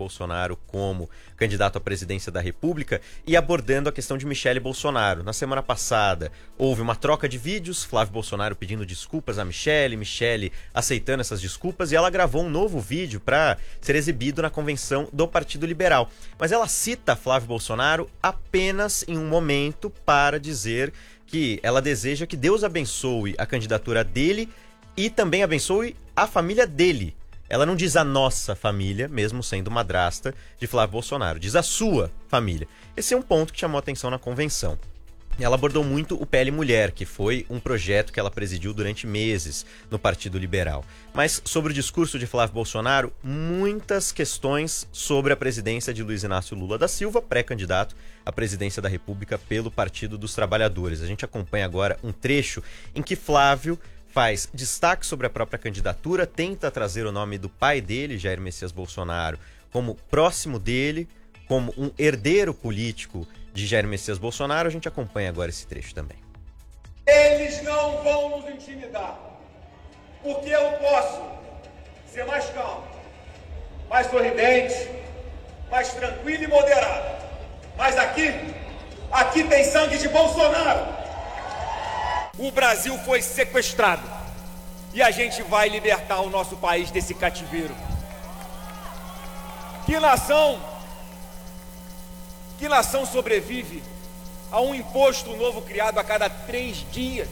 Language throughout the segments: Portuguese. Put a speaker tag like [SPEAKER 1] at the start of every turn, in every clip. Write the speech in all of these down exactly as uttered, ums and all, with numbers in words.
[SPEAKER 1] Bolsonaro como candidato à presidência da República e abordando a questão de Michele Bolsonaro. Na semana passada, houve uma troca de vídeos, Flávio Bolsonaro pedindo desculpas a Michele, Michele aceitando essas desculpas, e ela gravou um novo vídeo para ser exibido na convenção do Partido Liberal. Mas ela cita Flávio Bolsonaro apenas em um momento para dizer que ela deseja que Deus abençoe a candidatura dele e também abençoe a família dele. Ela não diz a nossa família, mesmo sendo madrasta de Flávio Bolsonaro, diz a sua família. Esse é um ponto que chamou a atenção na convenção. Ela abordou muito o P L Mulher, que foi um projeto que ela presidiu durante meses no Partido Liberal. Mas sobre o discurso de Flávio Bolsonaro, muitas questões sobre a presidência de Luiz Inácio Lula da Silva, pré-candidato à presidência da República pelo Partido dos Trabalhadores. A gente acompanha agora um trecho em que Flávio faz destaque sobre a própria candidatura, tenta trazer o nome do pai dele, Jair Messias Bolsonaro, como próximo dele, como um herdeiro político de Jair Messias Bolsonaro. A gente acompanha agora esse trecho também.
[SPEAKER 2] Eles não vão nos intimidar, porque eu posso ser mais calmo, mais sorridente, mais tranquilo e moderado. Mas aqui, aqui tem sangue de Bolsonaro. O Brasil foi sequestrado e a gente vai libertar o nosso país desse cativeiro. Que nação, que nação sobrevive a um imposto novo criado a cada três dias?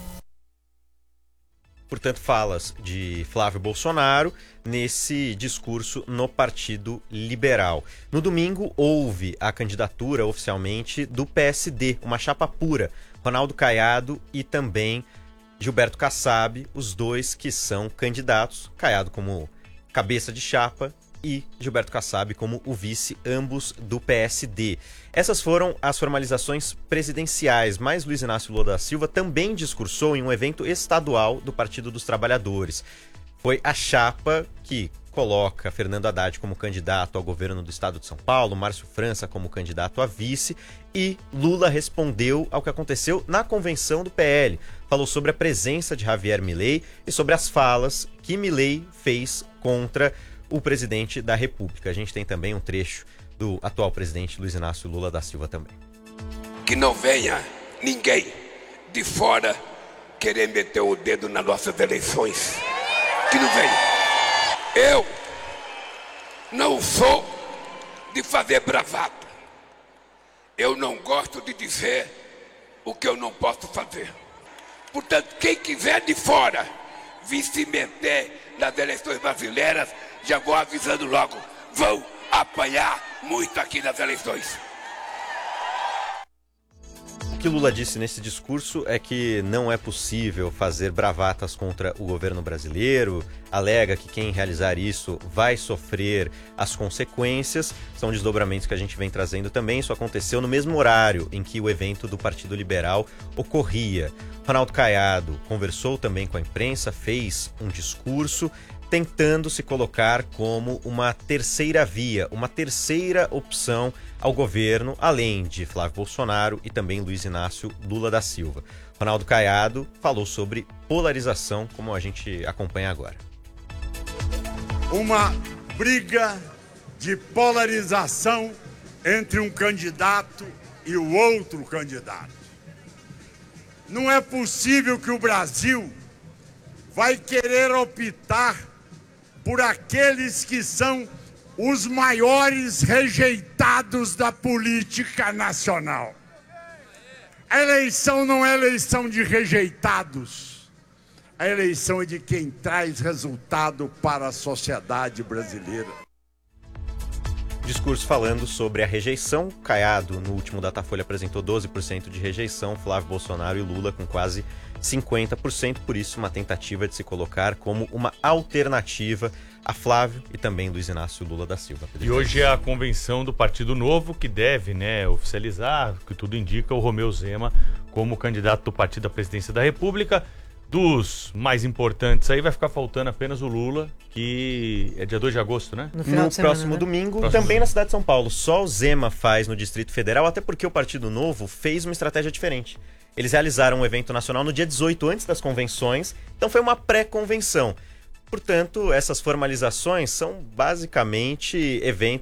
[SPEAKER 1] Portanto, falas de Flávio Bolsonaro nesse discurso no Partido Liberal. No domingo, houve a candidatura oficialmente do P S D, uma chapa pura, Ronaldo Caiado e também Gilberto Kassab, os dois que são candidatos, Caiado como cabeça de chapa e Gilberto Kassab como o vice, ambos do P S D. Essas foram as formalizações presidenciais, mas Luiz Inácio Lula da Silva também discursou em um evento estadual do Partido dos Trabalhadores. Foi a chapa que coloca Fernando Haddad como candidato ao governo do estado de São Paulo, Márcio França como candidato a vice, e Lula respondeu ao que aconteceu na convenção do P L. Falou sobre a presença de Javier Milei e sobre as falas que Milei fez contra o presidente da República. A gente tem também um trecho do atual presidente Luiz Inácio Lula da Silva também.
[SPEAKER 3] Que não venha ninguém de fora querer meter o dedo nas nossas eleições. Que não venha. Eu não sou de fazer bravata. Eu não gosto de dizer o que eu não posso fazer. Portanto, quem quiser de fora vir se meter nas eleições brasileiras, já vou avisando logo, vão apanhar muito aqui nas eleições.
[SPEAKER 1] O que Lula disse nesse discurso é que não é possível fazer bravatas contra o governo brasileiro, alega que quem realizar isso vai sofrer as consequências. São desdobramentos que a gente vem trazendo também. Isso aconteceu no mesmo horário em que o evento do Partido Liberal ocorria. Ronaldo Caiado conversou também com a imprensa, fez um discurso tentando se colocar como uma terceira via, uma terceira opção ao governo, além de Flávio Bolsonaro e também Luiz Inácio Lula da Silva. Ronaldo Caiado falou sobre polarização, como a gente acompanha agora.
[SPEAKER 4] Uma briga de polarização entre um candidato e o outro candidato. Não é possível que o Brasil vai querer optar por aqueles que são os maiores rejeitados da política nacional. A eleição não é eleição de rejeitados. A eleição é de quem traz resultado para a sociedade brasileira.
[SPEAKER 1] Discurso falando sobre a rejeição. Caiado, no último Datafolha, apresentou doze por cento de rejeição. Flávio Bolsonaro e Lula com quase cinquenta por cento. Por isso, uma tentativa de se colocar como uma alternativa a Flávio e também Luiz Inácio Lula da Silva.
[SPEAKER 5] E hoje é a convenção do Partido Novo que deve, né, oficializar, que tudo indica, o Romeu Zema como candidato do partido à presidência da República. Dos mais importantes aí vai ficar faltando apenas o Lula, que é dia dois de agosto, né?
[SPEAKER 1] No, no semana, próximo né? domingo, próximo também domingo. Na cidade de São Paulo. Só o Zema faz no Distrito Federal, até porque o Partido Novo fez uma estratégia diferente. Eles realizaram um evento nacional no dia dezoito, antes das convenções, então foi uma pré-convenção. Portanto, essas formalizações são basicamente eventos